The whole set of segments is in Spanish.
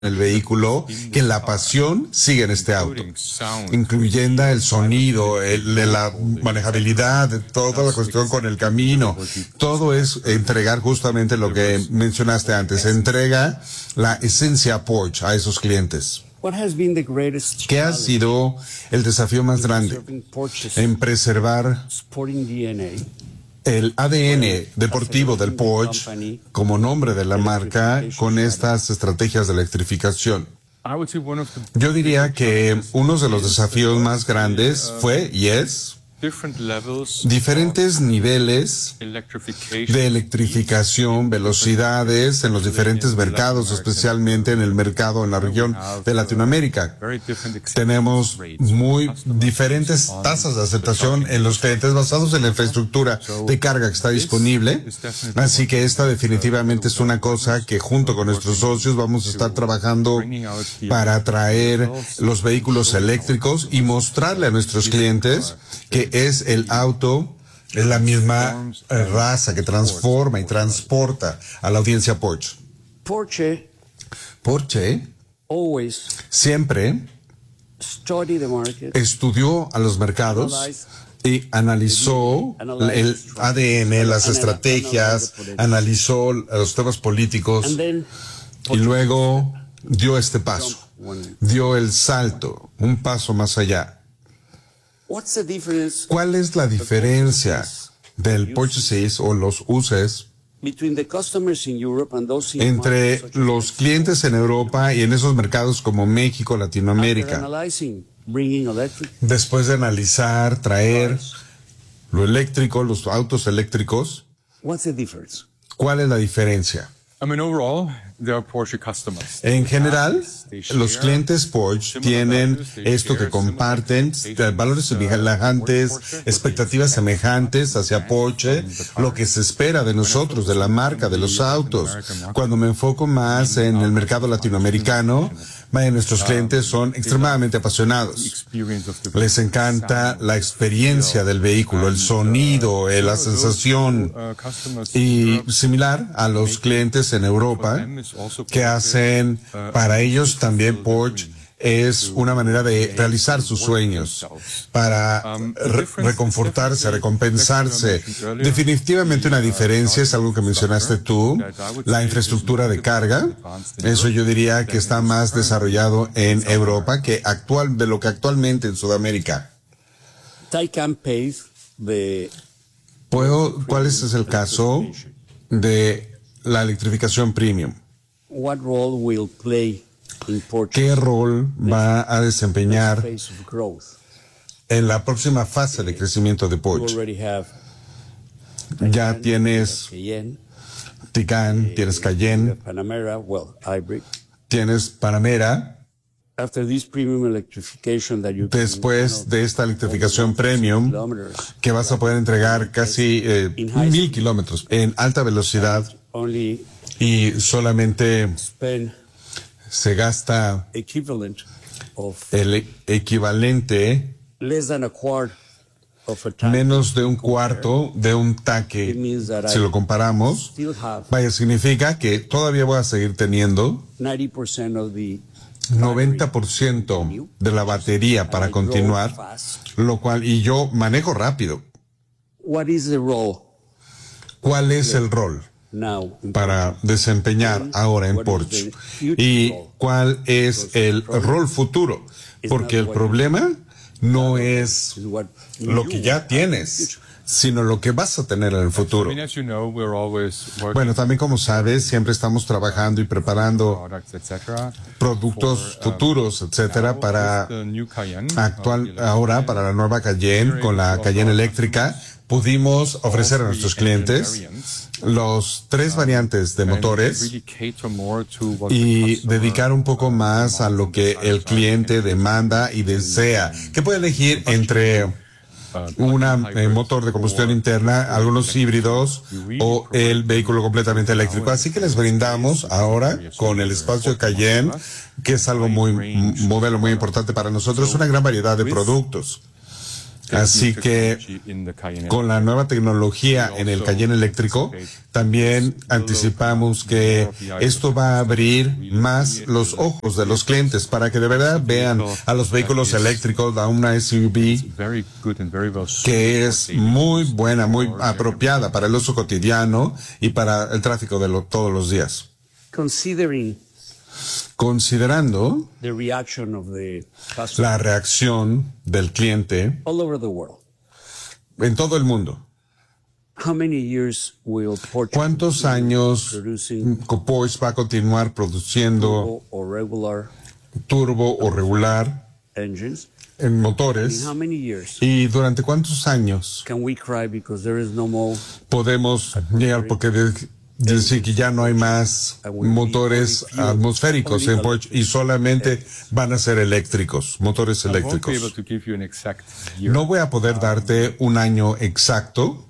el vehículo, que la pasión sigue en este auto, incluyendo el sonido, la manejabilidad, toda la cuestión con el camino. Todo es entregar justamente lo que mencionaste antes, entrega la esencia Porsche a esos clientes. ¿Qué ha sido el desafío más grande en preservar el ADN deportivo del Porsche como nombre de la marca con estas estrategias de electrificación? Yo diría que uno de los desafíos más grandes fue y es diferentes niveles de electrificación, velocidades en los diferentes mercados, especialmente en el mercado en la región de Latinoamérica. Tenemos muy diferentes tasas de aceptación en los clientes basados en la infraestructura de carga que está disponible. Así que esta definitivamente es una cosa que junto con nuestros socios vamos a estar trabajando para traer los vehículos eléctricos y mostrarle a nuestros clientes que es el auto, es la misma raza que transforma y transporta a la audiencia Porsche. Porsche siempre estudió a los mercados y analizó el ADN, las estrategias, analizó los temas políticos y luego dio este paso, dio el salto, un paso más allá. ¿Cuál es la diferencia del Purchases o los uses entre los clientes en Europa y en esos mercados como México, Latinoamérica? Después de analizar, traer lo eléctrico, los autos eléctricos, ¿cuál es la diferencia? En general, los clientes Porsche tienen esto que comparten, valores semejantes, expectativas semejantes hacia Porsche, lo que se espera de nosotros, de la marca, de los autos. Cuando me enfoco más en el mercado latinoamericano, nuestros clientes son extremadamente apasionados. Les encanta la experiencia del vehículo, el sonido, la sensación. Y similar a los clientes en Europa, que hacen, para ellos también Porsche es una manera de realizar sus sueños, para reconfortarse, recompensarse. Definitivamente una diferencia es algo que mencionaste tú, la infraestructura de carga. Eso yo diría que está más desarrollado en Europa que de lo que actualmente en Sudamérica. ¿Cuál es el caso de la electrificación premium? ¿Qué rol va a desempeñar en la próxima fase de crecimiento de Porsche? Ya tienes Taycan, tienes Cayenne, tienes Panamera. Después de esta electrificación premium, que vas a poder entregar casi 1000 kilómetros en alta velocidad y solamente se gasta el equivalente menos de un cuarto de un tanque. Si lo comparamos, significa que todavía voy a seguir teniendo 90% de la batería para continuar, lo cual, y yo manejo rápido. ¿Cuál es el rol para desempeñar ahora en Porsche? ¿Y cuál es el rol futuro? Porque el problema no es lo que ya tienes, sino lo que vas a tener en el futuro. Bueno, también como sabes, siempre estamos trabajando y preparando productos futuros, etcétera, para ahora para la nueva Cayenne, con la Cayenne eléctrica. Pudimos ofrecer a nuestros clientes los 3 variantes de motores y dedicar un poco más a lo que el cliente demanda y desea, que puede elegir entre un motor de combustión interna, algunos híbridos o el vehículo completamente eléctrico. Así que les brindamos ahora con el espacio Cayenne, que es algo modelo muy importante para nosotros, una gran variedad de productos. Así que con la nueva tecnología en el Cayenne eléctrico, también anticipamos que esto va a abrir más los ojos de los clientes para que de verdad vean a los vehículos eléctricos, a una SUV que es muy buena, muy apropiada para el uso cotidiano y para el tráfico de todos los días. Considerando la reacción del cliente en todo el mundo, ¿cuántos años Porsche va a continuar produciendo turbo o regular en motores? ¿Y durante cuántos años podemos llegar porque decir que ya no hay más motores atmosféricos en Porsche y solamente van a ser eléctricos, motores eléctricos? No voy a poder darte un año exacto.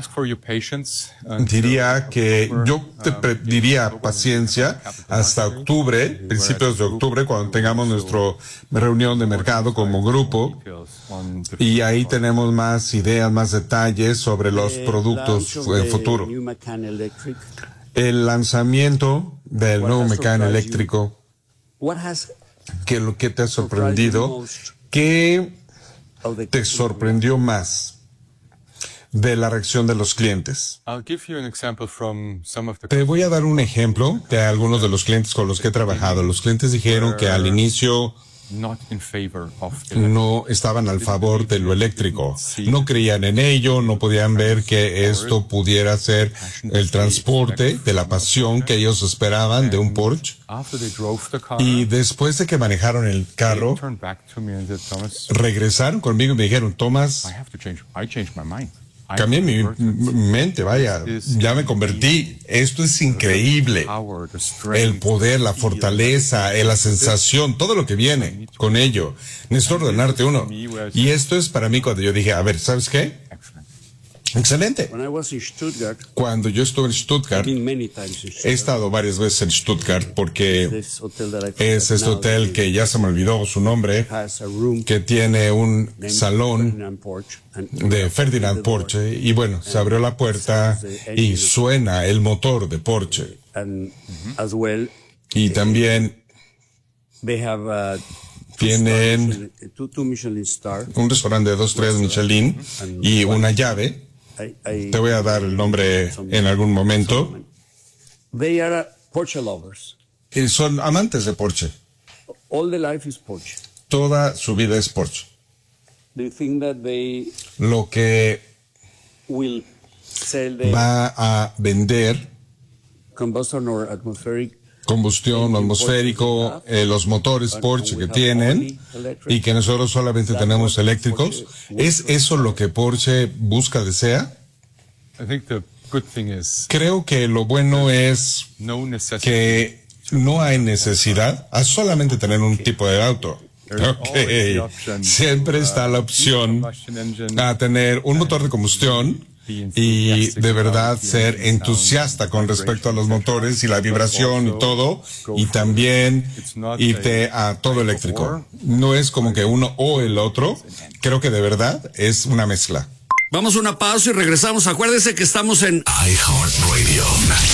Diría que yo te pediría paciencia hasta octubre, principios de octubre, cuando tengamos nuestra reunión de mercado como grupo, y ahí tenemos más ideas, más detalles sobre los productos en futuro. El lanzamiento del nuevo Macan eléctrico, ¿qué es lo que te ha sorprendido? ¿Qué te sorprendió más de la reacción de los clientes? Te voy a dar un ejemplo de algunos de los clientes con los que he trabajado. Los clientes dijeron que al inicio no estaban al favor de lo eléctrico, no creían en ello, no podían ver que esto pudiera ser el transporte de la pasión que ellos esperaban de un Porsche. Y después de que manejaron el carro, regresaron conmigo y me dijeron: Thomas, cambié mi mente, vaya, ya me convertí. Esto es increíble. El poder, la fortaleza, la sensación, todo lo que viene con ello. Necesito ordenarte uno. Y esto es para mí cuando yo dije, a ver, ¿sabes qué? Excelente. Cuando yo estuve en Stuttgart, he estado varias veces en Stuttgart porque es este hotel que ya se me olvidó su nombre, que tiene un salón de Ferdinand Porsche, y bueno, se abrió la puerta y suena el motor de Porsche. Y también tienen un restaurante de 2 estrellas Michelin y una llave. Te voy a dar el nombre en algún momento. Son amantes de Porsche. Toda su vida es Porsche. Lo que va a vender combustión atmosférico, los motores Porsche que tienen y que nosotros solamente tenemos eléctricos, ¿es eso lo que Porsche busca, desea? Creo que lo bueno es que no hay necesidad a solamente tener un tipo de auto. Siempre está la opción a tener un motor de combustión y de verdad ser entusiasta con respecto a los motores y la vibración y todo, y también irte a todo eléctrico. No es como que uno o el otro, creo que de verdad es una mezcla. Vamos a una pausa y regresamos. Acuérdense que estamos en iHeartRadio.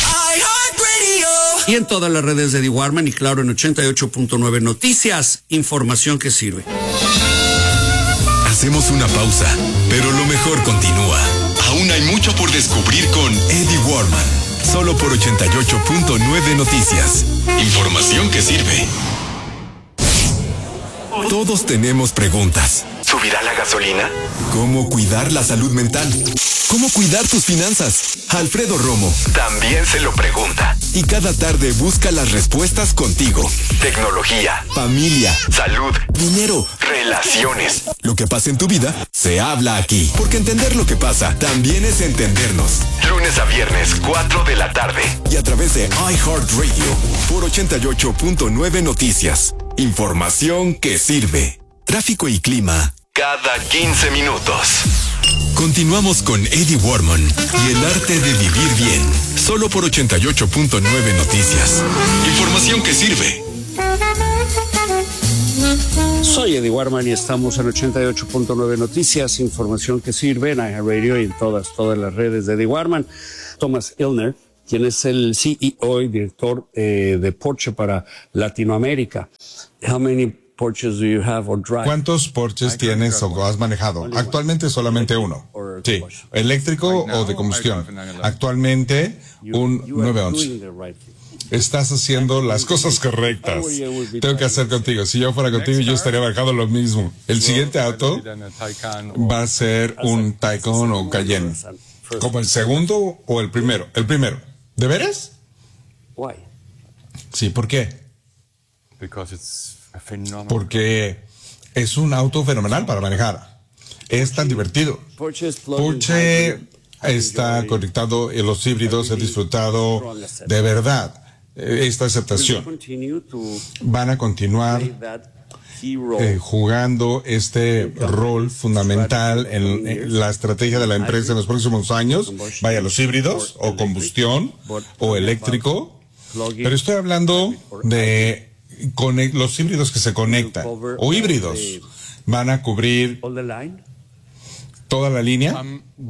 Y en todas las redes de Eddie Warman y claro en 88.9 Noticias, información que sirve. Hacemos una pausa, pero lo mejor continúa. Aún hay mucho por descubrir con Eddie Warman. Solo por 88.9 Noticias. Información que sirve. Todos tenemos preguntas. ¿Subirá la gasolina? ¿Cómo cuidar la salud mental? ¿Cómo cuidar tus finanzas? Alfredo Romo también se lo pregunta. Y cada tarde busca las respuestas contigo. Tecnología, familia, salud, dinero, relaciones. Lo que pasa en tu vida, se habla aquí. Porque entender lo que pasa también es entendernos. Lunes a viernes, 4 de la tarde. Y a través de iHeartRadio por 88.9 Noticias. Información que sirve. Tráfico y clima cada 15 minutos. Continuamos con Eddie Warman y el arte de vivir bien. Solo por 88.9 Noticias. Información que sirve. Soy Eddie Warman y estamos en 88.9 Noticias, información que sirve en iHeartRadio y en todas las redes de Eddie Warman. Thomas Illner, quien es el CEO y director de Porsche para Latinoamérica. How many Porsches do you have or drive? ¿Cuántos Porsches tienes o has manejado? Actualmente solamente uno. Sí, eléctrico o de combustión. Actualmente un 911. Estás haciendo las cosas correctas. Tengo que hacer contigo. Si yo fuera contigo, yo estaría manejando lo mismo. El siguiente auto va a ser un Taycan o un Cayenne. ¿Como el segundo o el primero? El primero. ¿De veras? Sí, ¿por qué? Porque es un auto fenomenal para manejar. Es tan divertido. Porsche está conectado en los híbridos. He disfrutado de verdad esta aceptación. Van a continuar jugando este rol fundamental en la estrategia de la empresa en los próximos años, vaya los híbridos o combustión o eléctrico, pero estoy hablando de los híbridos que se conectan o híbridos. Van a cubrir toda la línea.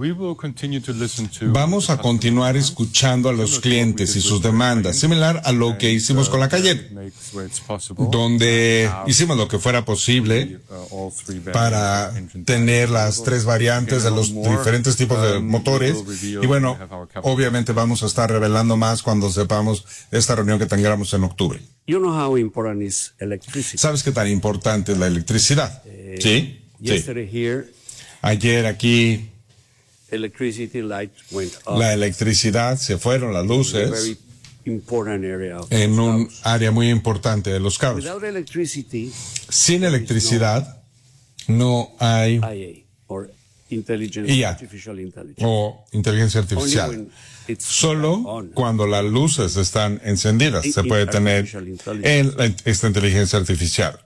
Vamos a continuar escuchando a los clientes y sus demandas, similar a lo que hicimos con la Cayenne, donde hicimos lo que fuera posible para tener las tres variantes de los diferentes tipos de motores. Y bueno, obviamente vamos a estar revelando más cuando sepamos esta reunión que tengamos en octubre. ¿Sabes qué tan importante es la electricidad? Sí. Ayer aquí la electricidad, se fueron las luces en un área muy importante de los carros. Sin electricidad no hay IA o inteligencia artificial. Solo cuando las luces están encendidas se puede tener esta inteligencia artificial.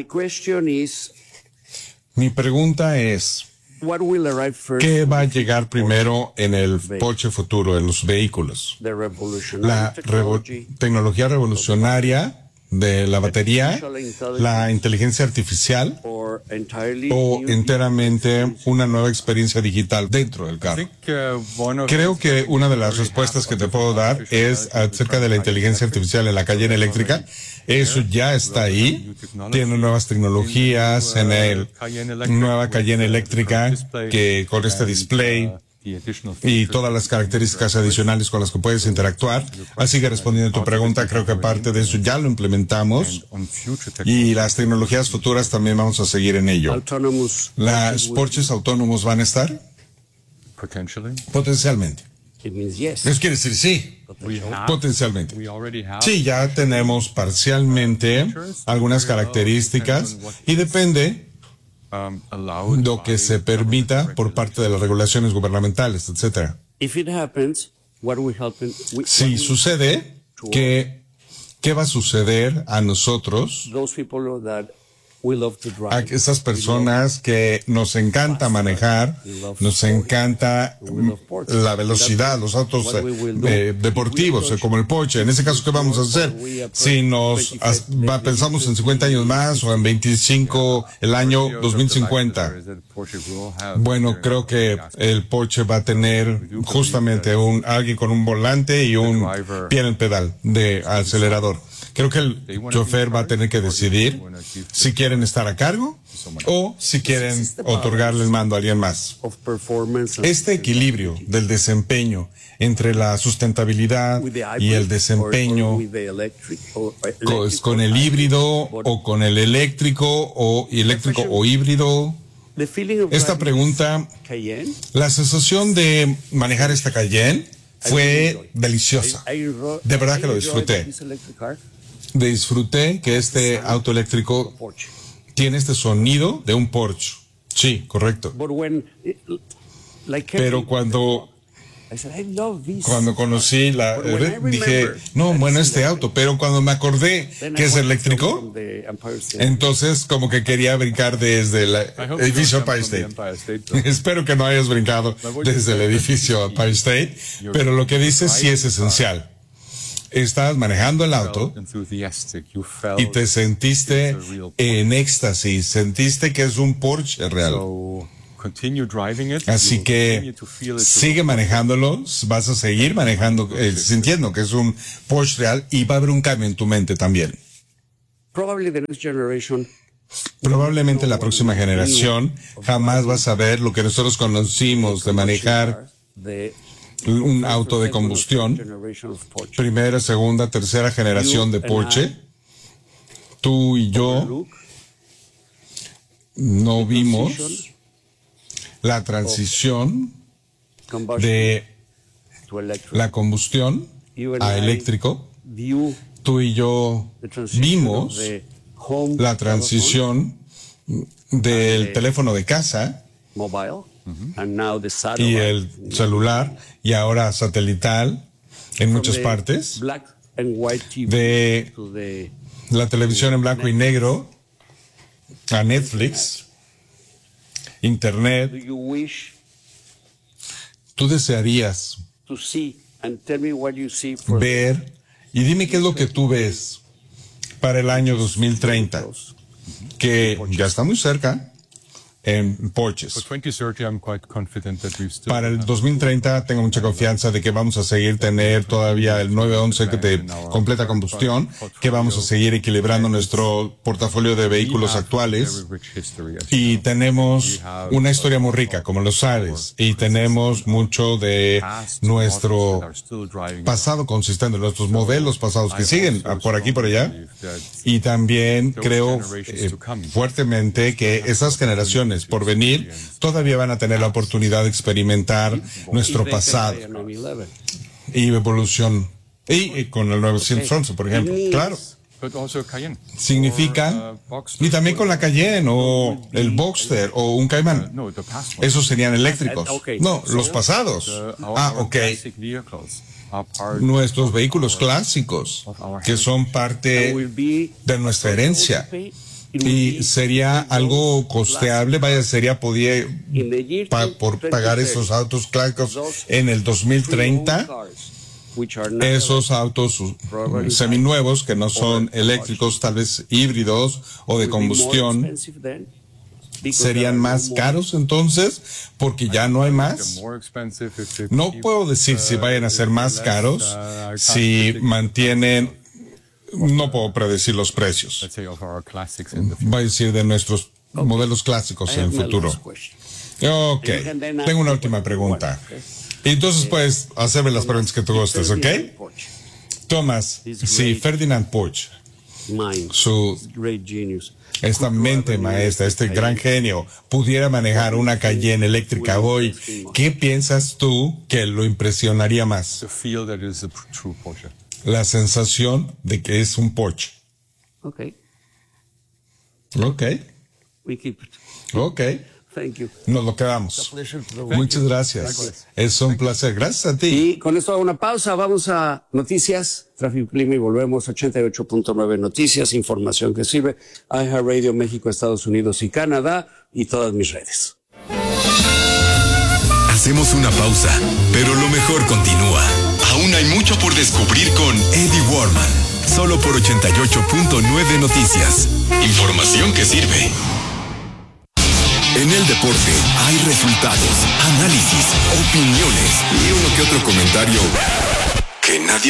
Mi pregunta es, ¿qué va a llegar primero en el Porsche futuro, en los vehículos? ¿La tecnología revolucionaria de la batería, la inteligencia artificial o enteramente una nueva experiencia digital dentro del carro? Creo que una de las respuestas que te puedo dar es acerca de la inteligencia artificial en la Cayenne eléctrica. Eso ya está ahí. Tiene nuevas tecnologías en el nueva Cayenne eléctrica que con este display y todas las características adicionales con las que puedes interactuar. Así que respondiendo a tu pregunta, creo que parte de eso ya lo implementamos y las tecnologías futuras también vamos a seguir en ello. ¿Los Porsches autónomos van a estar? Potencialmente. Eso quiere decir sí, potencialmente. Sí, ya tenemos parcialmente algunas características y depende lo que se permita por parte de las regulaciones gubernamentales, etcétera. Si sucede, ¿qué va a suceder a nosotros? A esas personas que nos encanta manejar, nos encanta la velocidad, los autos deportivos, como el Porsche. En ese caso, ¿qué vamos a hacer? Si pensamos en 50 años más o en 25, el año 2050. Bueno, creo que el Porsche va a tener justamente alguien con un volante y un pie en el pedal de acelerador. Creo que el chofer va a tener que decidir si quieren estar a cargo o si quieren otorgarle el mando a alguien más. Este equilibrio del desempeño entre la sustentabilidad y el desempeño con el híbrido o con el eléctrico o híbrido. Esta pregunta, la sensación de manejar esta Cayenne fue deliciosa. De verdad que lo disfruté. Disfruté que este auto eléctrico tiene este sonido de un Porsche. Sí, correcto. Pero cuando conocí dije, no, bueno, este auto, pero cuando me acordé que es eléctrico, entonces como que quería brincar desde el edificio Empire State. Espero que no hayas brincado desde el edificio Empire State, pero lo que dices sí es esencial. estabas manejando el auto y te sentiste en éxtasis, sentiste que es un Porsche real. Así que sigue manejándolo, vas a seguir manejando, sintiendo que es un Porsche real, y va a haber un cambio en tu mente también. Probablemente la próxima generación jamás vas a ver lo que nosotros conocimos de manejar un auto de combustión, primera, segunda, tercera generación de Porsche. Tú y yo no vimos la transición de la combustión a eléctrico. Tú y yo vimos la transición del teléfono de casa y el celular, y ahora satelital en muchas partes, de la televisión en blanco y negro a Netflix, Internet. ¿Tú desearías ver, y dime qué es lo que tú ves para el año 2030, que ya está muy cerca, en Porsches? Para el 2030 tengo mucha confianza de que vamos a seguir tener todavía el 911 de completa combustión, que vamos a seguir equilibrando nuestro portafolio de vehículos actuales, y tenemos una historia muy rica, como lo sabes, y tenemos mucho de nuestro pasado consistente, nuestros modelos pasados que siguen por aquí y por allá, y también creo fuertemente que esas generaciones por venir todavía van a tener la oportunidad de experimentar nuestro pasado y evolución, y con el 911, por ejemplo, claro, significa, y también con la Cayenne o el Boxster o un Cayman, esos serían eléctricos, no, los pasados. Nuestros vehículos clásicos, que son parte de nuestra herencia. Y sería algo costeable, por pagar esos autos clásicos en el 2030, esos autos seminuevos que no son eléctricos, tal vez híbridos o de combustión, serían más caros entonces, porque ya no hay más. No puedo decir si vayan a ser más caros, si mantienen. No puedo predecir los precios. Va a decir de nuestros modelos clásicos en el futuro. Ok, tengo una última pregunta. Y entonces puedes hacerme las preguntas que tú gustes, ¿ok? Thomas, si Ferdinand Porsche, esta mente maestra, este gran genio, pudiera manejar una Cayenne eléctrica hoy, ¿qué piensas tú que lo impresionaría más? La sensación de que es un Porsche. Ok. Nos lo quedamos. Muchas gracias. Es un placer. Gracias a ti. Y con esto hago una pausa. Vamos a noticias, tráfico, clima, y volvemos. 88.9 Noticias, información que sirve. iHeartRadio, México, Estados Unidos y Canadá, y todas mis redes. Hacemos una pausa, pero lo mejor continúa. Aún hay mucho por descubrir con Eddie Warman, solo por 88.9 Noticias. Información que sirve. En el deporte hay resultados, análisis, opiniones y uno que otro comentario que nadie